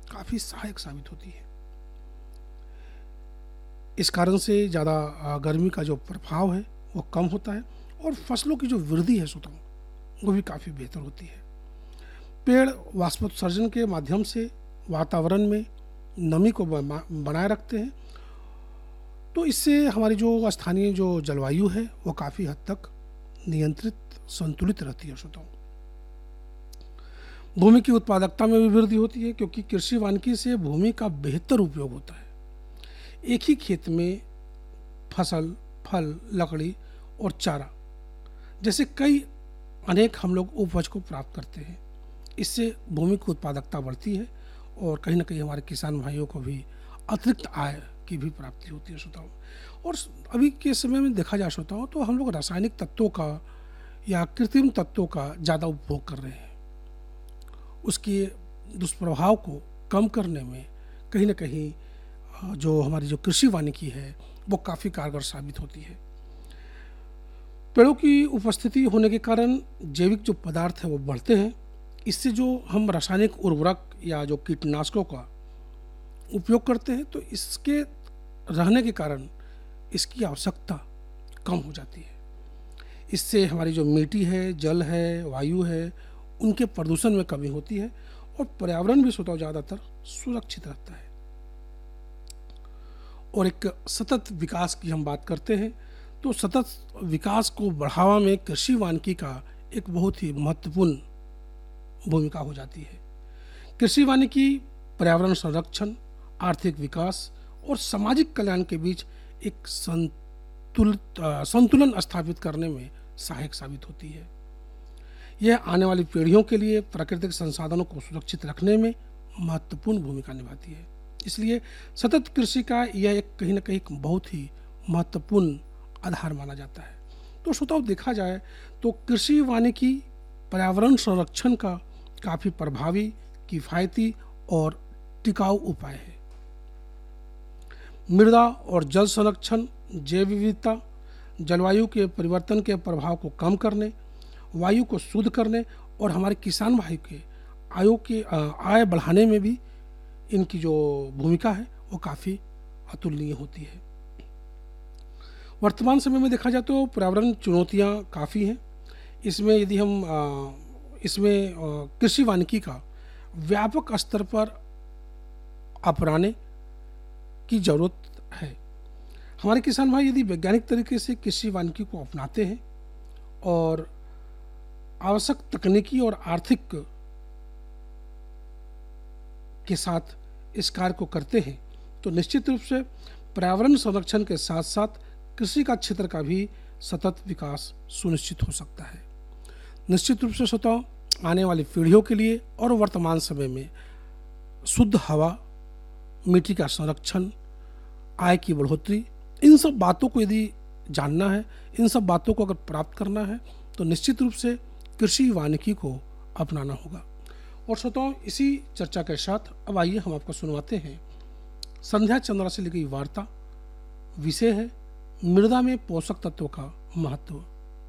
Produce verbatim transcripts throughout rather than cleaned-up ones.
काफ़ी सहायक साबित होती है। इस कारण से ज़्यादा गर्मी का जो प्रभाव है वो कम होता है और फसलों की जो वृद्धि है श्रोताओं वो भी काफ़ी बेहतर होती है। पेड़ वाष्पोत्सर्जन के माध्यम से वातावरण में नमी को बनाए रखते हैं, तो इससे हमारी जो स्थानीय जो जलवायु है वो काफ़ी हद तक नियंत्रित संतुलित रहती है श्रोताओं। भूमि की उत्पादकता में भी वृद्धि होती है क्योंकि कृषि वानिकी से भूमि का बेहतर उपयोग होता है। एक ही खेत में फसल, फल, लकड़ी और चारा जैसे कई अनेक हम लोग उपज को प्राप्त करते हैं। इससे भूमि की उत्पादकता बढ़ती है और कहीं ना कहीं हमारे किसान भाइयों को भी अतिरिक्त आय की भी प्राप्ति होती है श्रोताओं। और अभी के समय में देखा जा श्रोताओं तो हम लोग रासायनिक तत्वों का या कृत्रिम तत्वों का ज़्यादा उपभोग कर रहे हैं। उसके दुष्प्रभाव को कम करने में कहीं ना कहीं जो हमारी जो कृषि वानिकी है वो काफ़ी कारगर साबित होती है। पेड़ों की उपस्थिति होने के कारण जैविक जो पदार्थ है वो बढ़ते हैं। इससे जो हम रासायनिक उर्वरक या जो कीटनाशकों का उपयोग करते हैं तो इसके रहने के कारण इसकी आवश्यकता कम हो जाती है। इससे हमारी जो मिट्टी है, जल है, वायु है, उनके प्रदूषण में कमी होती है और पर्यावरण भी स्वतः ज़्यादातर सुरक्षित रहता है। और एक सतत विकास की हम बात करते हैं तो सतत विकास को बढ़ावा में कृषि वानिकी का एक बहुत ही महत्वपूर्ण भूमिका हो जाती है। कृषि वानिकी पर्यावरण संरक्षण, आर्थिक विकास और सामाजिक कल्याण के बीच एक संतुलित संतुलन स्थापित करने में सहायक साबित होती है। यह आने वाली पीढ़ियों के लिए प्राकृतिक संसाधनों को सुरक्षित रखने में महत्वपूर्ण भूमिका निभाती है। इसलिए सतत कृषि का यह एक कहीं ना कहीं बहुत ही महत्वपूर्ण आधार माना जाता है। तो श्रोताओं, देखा जाए तो कृषि वानिकी पर्यावरण संरक्षण का काफ़ी प्रभावी, किफ़ायती और टिकाऊ उपाय है। मृदा और जल संरक्षण, जैव विविधता, जलवायु के परिवर्तन के प्रभाव को कम करने, वायु को शुद्ध करने और हमारे किसान भाई के आयों के आय बढ़ाने में भी इनकी जो भूमिका है वो काफ़ी अतुलनीय होती है। वर्तमान समय में देखा जाए तो पर्यावरण चुनौतियाँ काफ़ी हैं। इसमें यदि हम इसमें कृषि वानिकी का व्यापक स्तर पर अपनाने की ज़रूरत है। हमारे किसान भाई यदि वैज्ञानिक तरीके से कृषि वानिकी को अपनाते हैं और आवश्यक तकनीकी और आर्थिक के साथ इस कार्य को करते हैं तो निश्चित रूप से पर्यावरण संरक्षण के साथ साथ कृषि का क्षेत्र का भी सतत विकास सुनिश्चित हो सकता है। निश्चित रूप से श्रोताओं, आने वाली पीढ़ियों के लिए और वर्तमान समय में शुद्ध हवा, मिट्टी का संरक्षण, आय की बढ़ोतरी, इन सब बातों को यदि जानना है, इन सब बातों को अगर प्राप्त करना है तो निश्चित रूप से कृषि वानिकी को अपनाना होगा। और श्रोताओं, इसी चर्चा के साथ अब आइए हम आपको सुनवाते हैं संध्या चंद्रा से लिखी वार्ता। विषय है मृदा में पोषक तत्वों का महत्व।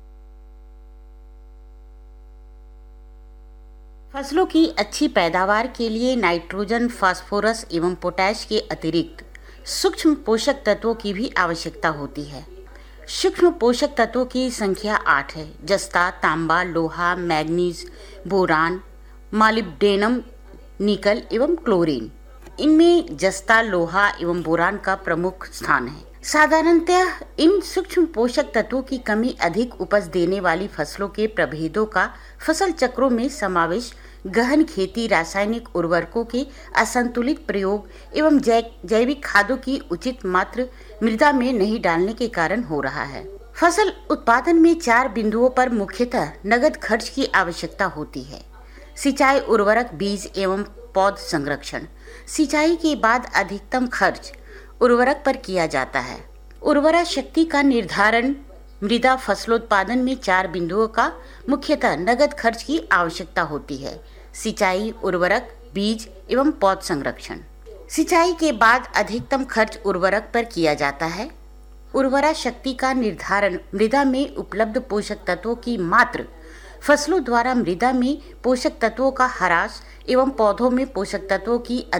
फसलों की अच्छी पैदावार के लिए नाइट्रोजन, फास्फोरस एवं पोटैश के अतिरिक्त सूक्ष्म पोषक तत्वों की भी आवश्यकता होती है। सूक्ष्म पोषक तत्वों की संख्या आठ है। जस्ता, तांबा, लोहा, मैग्नीज, बोरान, मालिब्डेनम, निकल एवं क्लोरीन। इनमें जस्ता, लोहा एवं बोरान का प्रमुख स्थान है। साधारणतः इन सूक्ष्म पोषक तत्वों की कमी अधिक उपज देने वाली फसलों के प्रभेदों का फसल चक्रों में समावेश, गहन खेती, रासायनिक उर्वरकों के असंतुलित प्रयोग एवं जैविक खादों की उचित मात्रा मृदा में नहीं डालने के कारण हो रहा है। फसल उत्पादन में चार बिंदुओं पर मुख्यतः नगद खर्च की आवश्यकता होती है। सिंचाई, उर्वरक, बीज एवं पौध संरक्षण। सिंचाई के बाद अधिकतम खर्च उर्वरक पर किया जाता है। उर्वरा शक्ति का निर्धारण मृदा फसलोत्पादन में चार बिंदुओं का मुख्यतः नगद खर्च की आवश्यकता होती है। सिंचाई, उर्वरक, बीज एवं पौध संरक्षण। सिंचाई के बाद अधिकतम खर्च उर्वरक पर किया जाता है। उर्वरा शक्ति का निर्धारण मृदा में उपलब्ध पोषक तत्वों की मात्रा, फसलों द्वारा मृदा में पोषक तत्वों का ह्रास एवं पौधों में पोषक तत्वों की